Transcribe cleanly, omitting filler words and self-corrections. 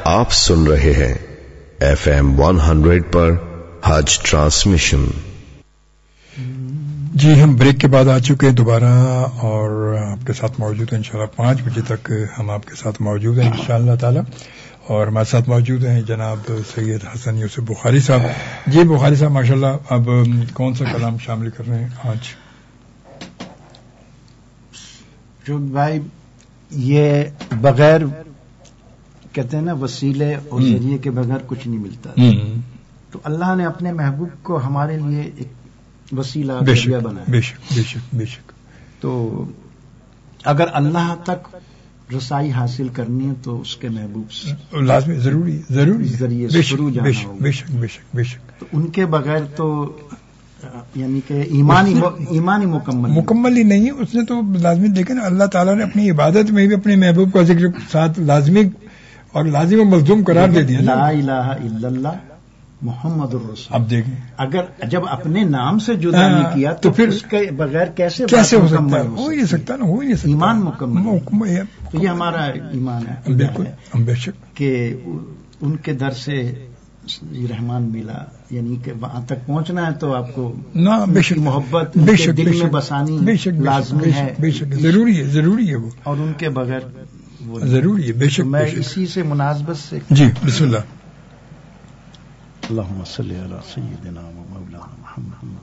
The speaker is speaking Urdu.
آپ سن رہے ہیں FM 100 پر حج ٹرانسمیشن. جی ہم بریک کے بعد آ چکے ہیں دوبارہ اور آپ کے ساتھ موجود ہیں انشاءاللہ 5 بجے تک ہم آپ کے ساتھ موجود ہیں انشاءاللہ تعالی. اور ہمارے ساتھ موجود ہیں جناب سید حسن یوسف بخاری صاحب. جی بخاری صاحب ماشاءاللہ اب کون سا کلام شامل کر رہے ہیں آج؟ جو بھائی یہ بغیر کہتے ہیں نا وسیلے اور ذریعے کے بغیر کچھ نہیں ملتا. تو اللہ نے اپنے محبوب کو ہمارے لیے ایک وسیلہ ذریعہ بنایا. بے شک بے شک بے شک. تو اگر اللہ تک رسائی حاصل کرنی ہے تو اس کے محبوب سے لازمی ضروری ذریعے سے شروع جانا ہوگا. بے شک بے شک بے شک. تو ان کے بغیر تو یعنی کہ ایمانی مکمل ہی نہیں ہے. اس نے تو لازمی دیکھیں نا اللہ تعالیٰ نے اپنی عبادت میں بھی اپنے محبوب کا ذکر ساتھ لازمی اور لازم و ملزوم قرار دے دیا. لا الہ الا اللہ محمد الرسول. اب دیکھیں اگر جب اپنے نام سے جدا نہیں کیا تو پھر اس کے بغیر کیسے ہو سکتا ہے؟ ہو ہی نہیں سکتا نا، ہو ہی نہیں سکتا. ایمان مکمل ہے. تو یہ ہمارا ایمان ہے بالکل بے شک کہ ان کے در سے رحمان ملا، یعنی کہ وہاں تک پہنچنا ہے تو آپ کو محبت دل میں بسانی لازمی ہے. بے شک ضروری ہے وہ، اور ان کے بغیر ضروری ہے. بے شک. میں اسی سے مناسبت سے جی بسم اللہ. اللہم صلی علی سیدنا و مولانا محمد